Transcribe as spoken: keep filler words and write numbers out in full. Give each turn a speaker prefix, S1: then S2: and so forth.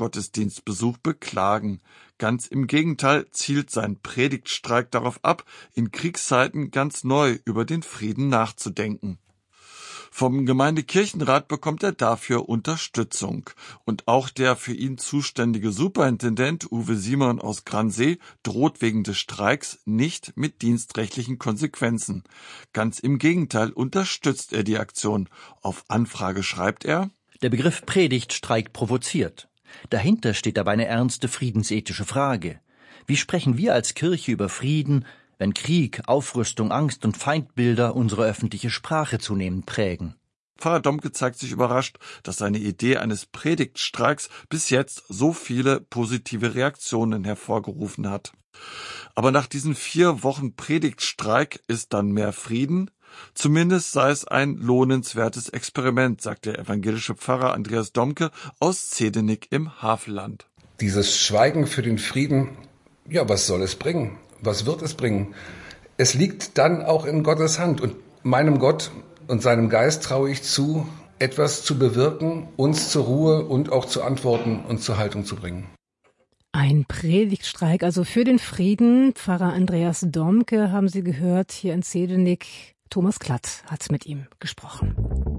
S1: Gottesdienstbesuch beklagen. Ganz im Gegenteil zielt sein Predigtstreik darauf ab, in Kriegszeiten ganz neu über den Frieden nachzudenken. Vom Gemeindekirchenrat bekommt er dafür Unterstützung. Und auch der für ihn zuständige Superintendent Uwe Simon aus Gransee droht wegen des Streiks nicht mit dienstrechtlichen Konsequenzen. Ganz im Gegenteil unterstützt er die Aktion. Auf Anfrage schreibt er:
S2: Der Begriff Predigtstreik provoziert. Dahinter steht aber eine ernste friedensethische Frage. Wie sprechen wir als Kirche über Frieden, wenn Krieg, Aufrüstung, Angst und Feindbilder unsere öffentliche Sprache zunehmend prägen?
S1: Pfarrer Domke zeigt sich überrascht, dass seine Idee eines Predigtstreiks bis jetzt so viele positive Reaktionen hervorgerufen hat. Aber nach diesen vier Wochen Predigtstreik ist dann mehr Frieden? Zumindest sei es ein lohnenswertes Experiment, sagt der evangelische Pfarrer Andreas Domke aus Zedenik im Havelland.
S3: Dieses Schweigen für den Frieden, ja, was soll es bringen? Was wird es bringen? Es liegt dann auch in Gottes Hand. Und meinem Gott und seinem Geist traue ich zu, etwas zu bewirken, uns zur Ruhe und auch zu Antworten und zur Haltung zu bringen.
S4: Ein Predigtstreik, also für den Frieden. Pfarrer Andreas Domke haben Sie gehört, hier in Zedenik. Thomas Klatt hat mit ihm gesprochen.